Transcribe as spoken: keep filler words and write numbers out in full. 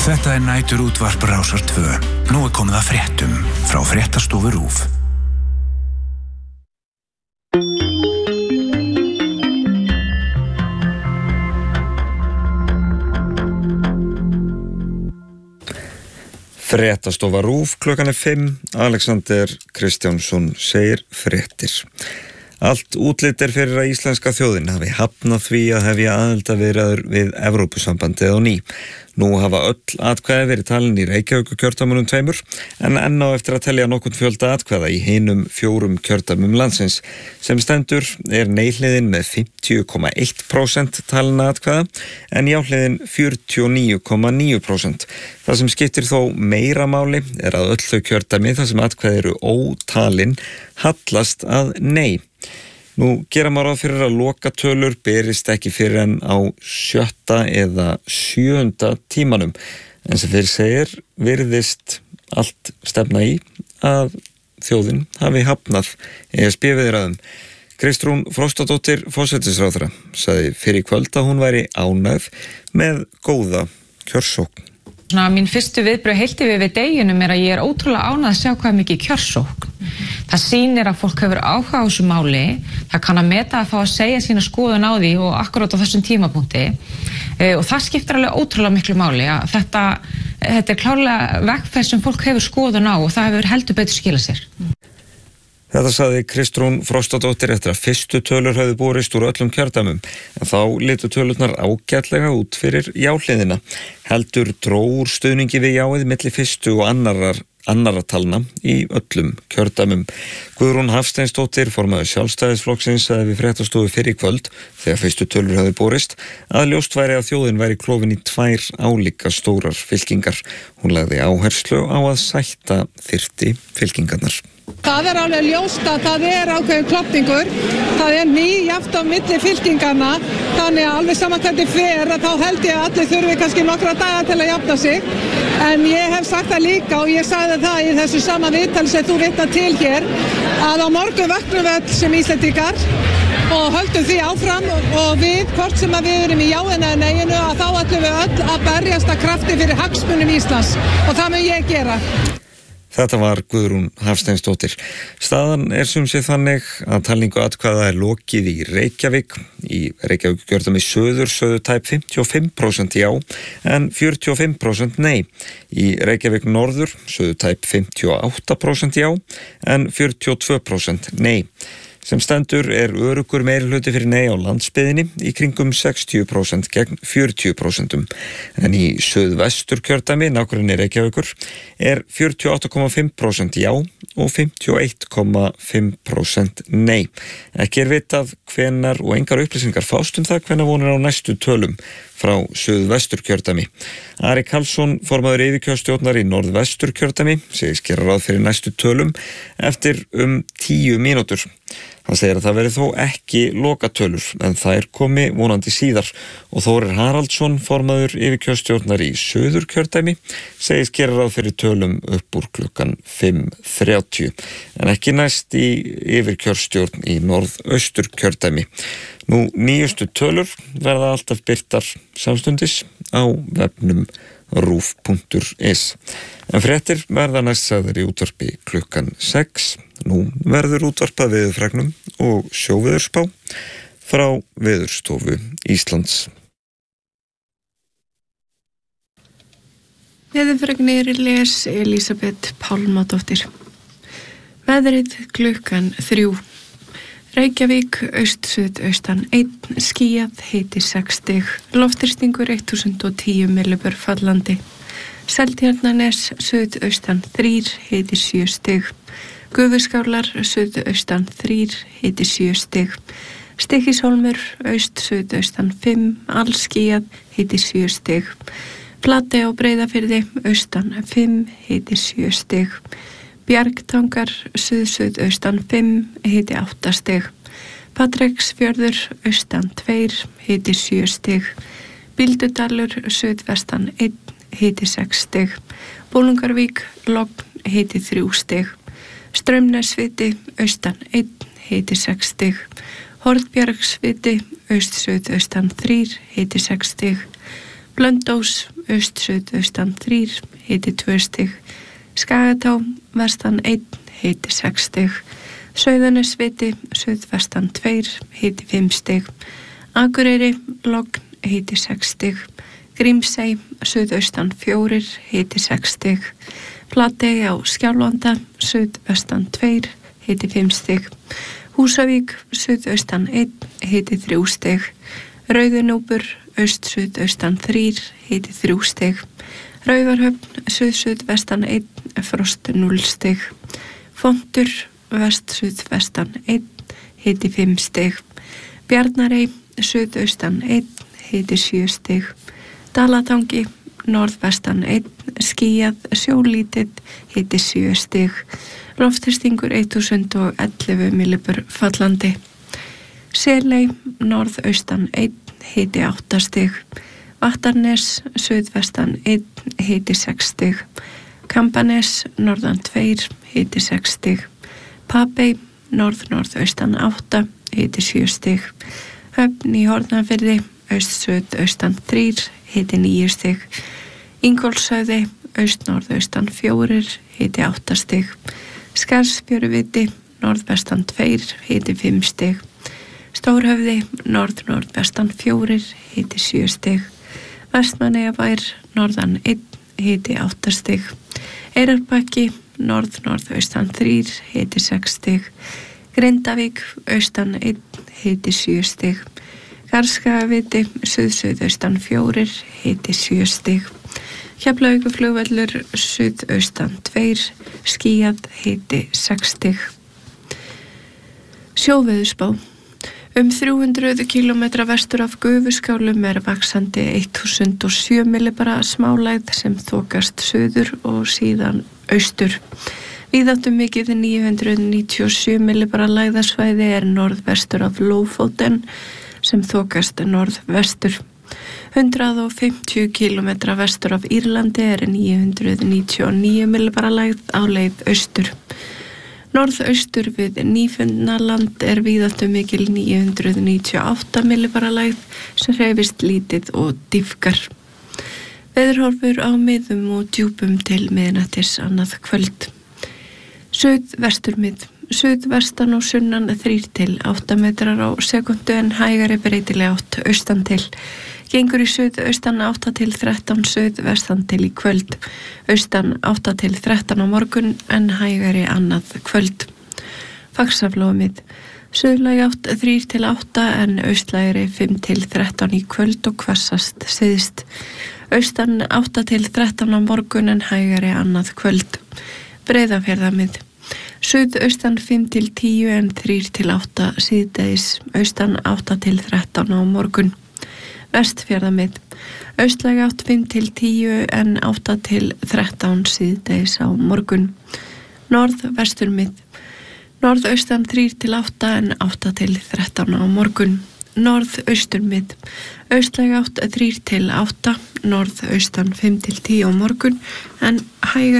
Þetta er nætur útvarp Rásar tvö. Nú er komið að fréttum frá fréttastofu RÚV. Fréttastofa RÚV, klukkan er fimm. Alexander Kristjánsson segir fréttir. Allt útlit er fyrir að íslenska þjóðin hafi hafnað því að hefja aðildarviðræður við Evrópusambandið á ný. Nú hafa öll atkvæði verið talin í Reykjavíkurkjördæmunum tveimur, en enn á eftir að telja nokkurn fjölda atkvæða í hinum fjórum kjördæmum landsins. Sem stendur er nei-hliðin með fimmtíu komma eitt prósent talina atkvæða, en já-hliðin fjörutíu og níu komma níu prósent. Það sem skiptir þó meira máli er að öll þau kjördæmi þar sem atkvæði eru ótalin hallast að nei. Nú gera maður ráð fyrir að lokatölur berist ekki fyrir en á sjötta eða sjöunda tímanum. En sem fyrir segir virðist allt stefna í að þjóðin hafi hafnað E S B-viðræðum. Kristrún Frostadóttir, forsætisráðherra, sagði fyrir kvöld að hún væri ánægð með góða kjörsókn. Svona, mín fyrstu viðbrögð heilt yfir við deginum er að ég er ótrúlega ánægð að sjá hvað mikið kjörsókn. Mm-hmm. Það sýnir að fólk hefur áhuga á þessu máli, það kann að meta að fá að segja sína skoðun á því og akkurát á þessum tímapunkti e, og það skiptir alveg ótrúlega miklu máli að þetta, þetta er klárlega vegferð sem fólk hefur skoðun á og það hefur heldur betur skilað sér. Mm. Þetta sagði Kristrún Frostadóttir eftir að fyrstu tölur höfðu borist úr öllum kjördæmum, en þá litu tölurnar ágætlega út fyrir já-hliðina. Heldur dró úr stuðningi við jáið milli fyrstu og annarar, annarra talna í öllum kjördæmum. Guðrún Hafsteinsdóttir, formaður Sjálfstæðisflokksins, sagði við fréttastofu fyrr í kvöld, þegar fyrstu tölur höfðu borist, að ljóst væri að þjóðin væri klofin í tvær álíka stórar fylkingar. Hún lagði áherslu á að sætta þyrfti fylkingarnar. Það er alveg ljóst að það er ákveðin klofningur, það er nýjaft á milli fylkingarna, þannig að alveg saman hvernig fer að þá held ég að allir þurfi kannski nokkra daga til að jafna sig. En ég hef sagt það líka og ég sagði það í þessu sama viðtali sem þú vitnar til hér, að á morgun vöknum við öll sem Íslendingar og höldum því áfram og við, hvort sem að við erum í jáinu eða neyinu, að þá ætlum við öll að berjast að krafti fyrir hagsmunum Íslands og það mun ég gera. Þetta var Guðrún Hafsteinsdóttir. Staðan er sem sé þannig að talningu atkvæða er lokið í Reykjavík. Í Reykjavíkurkjördæmi söður sögðu tæp fimmtíu og fimm prósent já en fjörutíu og fimm prósent nei. Í Reykjavík norður sögðu tæp fimmtíu og átta prósent já en fjörutíu og tvö prósent nei. Sem stendur er öruggur meirihluti fyrir nei á landsbyggðinni í kringum sextíu prósent gegn fjörutíu prósent. En í suðvesturkjördæmi, nágrenni Reykjavíkur, er fjörutíu og átta komma fimm prósent já og fimmtíu og eitt komma fimm prósent nei. Ekki er vitað hvenar og engar upplýsingar fást um það hvenær vonir á næstu tölum frá suðvesturkjördæmi. Ari Karlsson, formaður yfirkjörstjórnar í norðvesturkjördæmi, segist gera ráð fyrir næstu tölum eftir um tíu mínútur. Hann segir að það veri þó ekki lokatölur, en þær komi vonandi síðar og Þórir Haraldsson, formaður yfirkjörstjórnar í suðurkjördæmi, segist gera ráð fyrir tölum upp úr klukkan fimm þrjátíu, en ekki næst í yfirkjörstjórn í norðausturkjördæmi. Nú, nýjustu tölur verða alltaf birtar samstundis á vefnum rúv punktur is. En fréttir verða næst sagðar í útvarpi klukkan sex. Nú verður útvarpað veðurfregnum og sjóveðurspá frá Veðurstofu Íslands. Veðurfregnir les Elísabet Pálmadóttir. Veðrið klukkan þrjú. Reykjavík, aust-suðaustan einn, skýjað, hiti sex stig, loftþrýstingur þúsund og tíu millibör fallandi. Seltjarnarnes, suðaustan þrír, hiti sjö stig. Gufuskálar, suðaustan þrír, hiti sjö stig. Stykkishólmur, aust-suðaustan fimm, allskýjað, hiti sjö stig. Flatey á Breiðafirði, austan fimm, hiti sjö stig. Bjargtangar, suð-suðaustan fimm, hiti átta stig. Patreksfjörður, austan tveir, hiti sjö stig. Bíldudalur, suðvestan einn, hiti sex stig. Bolungarvík, logn, hiti þrjú stig. Straumnesviti, austan einn, hiti sex stig. Hornbjargsviti, aust-suðaustan þrír, hiti sex stig. Blöndós, aust-suðaustan þrír, hiti tvö stig. Skagatá, vestan einn, hiti sex stig. Sauðanesviti, suðvestan tveir, hiti fimm stig. Akureyri, logn, hiti sex stig. Grímsey, suðaustan fjórir, hiti sex stig. Flatey á Skjálfanda, suðvestan tveir, hiti fimm stig. Húsavík, suðaustan einn, hiti þrjú stig. Rauðunúpur, aust-suðaustan þrír, hiti þrjú stig. Raufarhöfn, suð-suðvestan einn, frost núll stig. Fontur, vest-suðvestan einn, hiti fimm stig. Bjarnarey, suðaustan einn, hiti sjö stig. Dalatangi, norðvestan einn, skýjað, sjólítið, hiti sjö stig. Loftþrýstingur þúsund og ellefu millibur fallandi. Seley, norðaustan einn, hiti átta stig. Vattarnes, suðvestan einn, hiti sex stig. Kambanes, norðan tveir, hiti sex stig. Papey, norð-norðaustan átta, hiti sjö stig. Höfn í Hornafirði, aust-suðaustan þrír, hiti níu stig. Ingólfshöfði, aust-norðaustan fjórir, hiti átta stig. Skarðsfjöruviti, norðvestan tveir, hiti fimm stig. Stórhöfði, norð-norðvestan fjórir, hiti sjö stig. Vestmannaeyjabær, norðan einn, hiti átta stig. Eyrarbakki, norð-norðaustan þrír, hiti sex stig. Grindavík, austan einn, hiti sjö stig. Garðskagaviti, suð-suðaustan fjórir, hiti sjö stig. Keflavíkurflugvöllur, suðaustan tveir, skýjað, hiti sex stig. Sjóveðurspá. Um þrjú hundruð kílómetra vestur af Gufuskálum er vaxandi þúsund og sjö millibara smálægð sem þokast suður og síðan austur. Víðáttumikið níu hundruð níutíu og sjö millibara lægðasvæði er norðvestur af Lófóten sem þokast norðvestur. hundrað og fimmtíu kílómetra vestur af Írlandi er níu hundruð níutíu og níu millibara lægð á leið austur. Norðaustur við Nýfundnaland er víðáttumikil níu hundruð níutíu og átta millibara lægð sem hreyfist lítið og dýpkar. Veðurhorfur á miðum og djúpum til miðnættis annað kvöld. Suðvesturmið. Suðvestan og sunnan þrír til átta metrar á sekundu en hægari breytileg átt austan til. Gengur í suðaustan átta til þrettán, suðvestan til í kvöld. Austan átta til þrettán á morgun en hægari annað kvöld. Faxaflóamið. Suðlæg átt þrír til átta en austlægari fimm til þrettán í kvöld og hvassast syðst. Austan átta til þrettán á morgun en hægari annað kvöld. Breiðafjarðarmið. Suðaustan fimm til tíu en þrír til átta síðdegis. Austan átta til þrettán á morgun. Vestfjarðarmið. Austlæg átt fimm til tíu en átta til þrettán síðdegis á morgun. Norðvesturmið. Norðaustan þrír til átta en átta til þrettán á morgun. Norðausturmið. Austlæg átt þrír til átta, norðaustan fimm til tíu á morgun en hægari